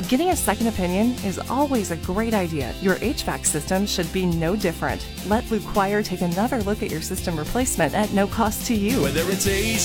Getting a second opinion is always a great idea. Your HVAC system should be no different. Let Blue Choir take another look at your system replacement at no cost to you. Whether it's AC